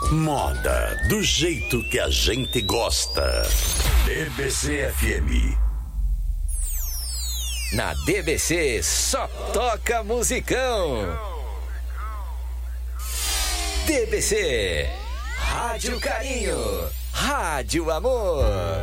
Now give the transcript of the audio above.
Moda do jeito que a gente gosta. DBC FM. Na DBC só toca musicão. DBC, Rádio Carinho, Rádio Amor.